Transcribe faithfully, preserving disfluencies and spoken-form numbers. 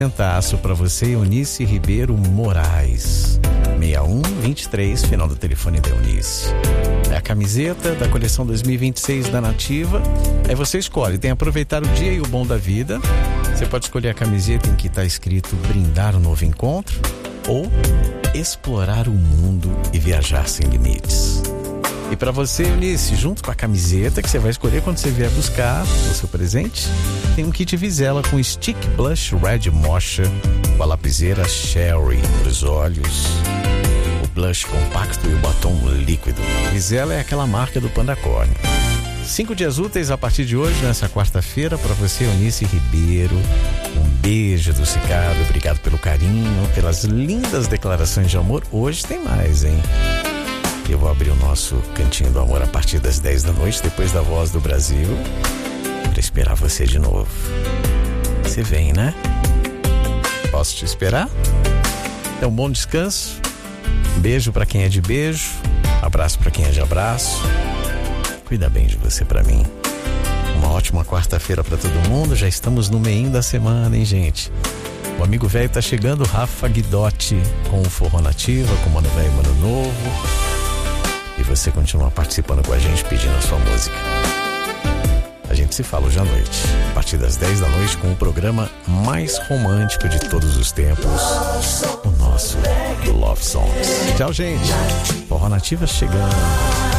Presentaço para você, Eunice Ribeiro Moraes. seis um dois três, final do telefone da Eunice. É a camiseta da coleção dois mil e vinte e seis da Nativa. Aí você escolhe, tem aproveitar o dia e o bom da vida. Você pode escolher a camiseta em que está escrito brindar um novo encontro ou explorar o mundo e viajar sem limites. E para você, Eunice, junto com a camiseta que você vai escolher quando você vier buscar o seu presente, tem um kit Vizela com Stick Blush Red Mocha, com a lapiseira Sherry nos olhos, o blush compacto e o batom líquido. Vizela é aquela marca do Panda Corn. Cinco dias úteis a partir de hoje, nessa quarta-feira, para você, Eunice Ribeiro. Um beijo do Cicado, obrigado pelo carinho, pelas lindas declarações de amor. Hoje tem mais, hein? Eu vou abrir o nosso Cantinho do Amor a partir das dez da noite, depois da Voz do Brasil, para esperar você de novo. Você vem, né? Posso te esperar? Então, bom descanso. Beijo para quem é de beijo. Abraço para quem é de abraço. Cuida bem de você para mim. Uma ótima quarta-feira para todo mundo. Já estamos no meio da semana, hein, gente? O amigo velho tá chegando, Rafa Guidotti, com o Forró Nativa, com o Mano Velho e Mano Novo. E você continua participando com a gente, pedindo a sua música. A gente se fala hoje à noite, a partir das dez da noite, com o programa mais romântico de todos os tempos, o nosso Love Songs. Tchau, gente. Forró Nativa chegando.